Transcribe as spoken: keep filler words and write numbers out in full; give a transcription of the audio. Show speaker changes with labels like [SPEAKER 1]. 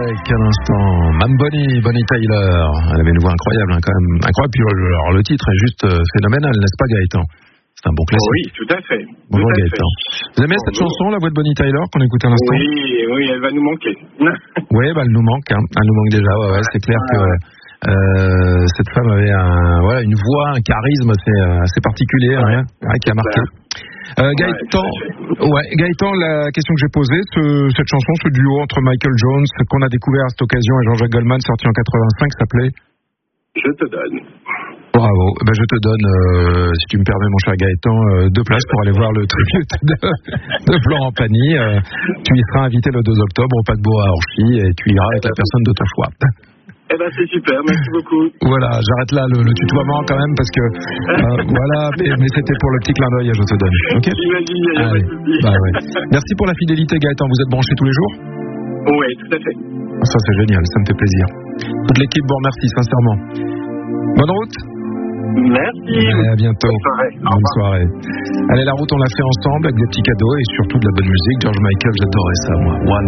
[SPEAKER 1] Drake à l'instant. Mam Bonnie, Bonnie Tyler. Elle avait une voix incroyable, hein, quand même. Incroyable. Puis alors, le titre est juste euh, phénoménal, n'est-ce pas, Gaëtan? C'est un bon classique.
[SPEAKER 2] Oui, tout à fait.
[SPEAKER 1] Bonjour
[SPEAKER 2] tout à
[SPEAKER 1] Gaëtan.
[SPEAKER 2] fait.
[SPEAKER 1] Vous aimez cette chanson, la voix de Bonnie Tyler, qu'on écoute à l'instant?
[SPEAKER 2] Oui, oui, elle va nous manquer.
[SPEAKER 1] Oui, bah, elle nous manque. Hein. Elle nous manque déjà. Ouais, ouais, c'est clair que euh, cette femme avait un, voilà, une voix, un charisme assez, assez particulier, ouais. Hein, ouais, qui a marqué. Euh, Gaëtan, ouais, Gaëtan, la question que j'ai posée, ce, cette chanson, ce duo entre Michael Jones, qu'on a découvert à cette occasion, et Jean-Jacques Goldman, sorti en quatre-vingt-cinq, s'appelait
[SPEAKER 2] Je te donne.
[SPEAKER 1] Bravo. Ben, je te donne, euh, si tu me permets, mon cher Gaëtan, euh, deux places pour aller voir le tribute de, de Florent Pagny. Euh, tu y seras invité le deux octobre au Paquebot à Orchy et tu iras avec la personne de ton choix.
[SPEAKER 2] Eh ben c'est super, merci beaucoup.
[SPEAKER 1] Voilà, j'arrête là le, le tutoiement quand même parce que euh, voilà, mais, mais c'était pour le petit clin d'œil, je te donne. Ok.
[SPEAKER 2] J'imagine, il y a
[SPEAKER 1] Allez,
[SPEAKER 2] pas de souci.
[SPEAKER 1] bah ouais. Merci pour la fidélité, Gaëtan. Vous êtes branchés tous les jours?
[SPEAKER 2] Oui, tout à fait.
[SPEAKER 1] Ça c'est génial, ça me fait plaisir. Toute l'équipe vous remercie sincèrement. Bonne route.
[SPEAKER 2] Merci.
[SPEAKER 1] Et à bientôt.
[SPEAKER 2] Bonne soirée.
[SPEAKER 1] Bonne soirée. Allez, la route, on l'a fait ensemble avec des petits cadeaux et surtout de la bonne musique. George Michael, j'adorais ça, moi. One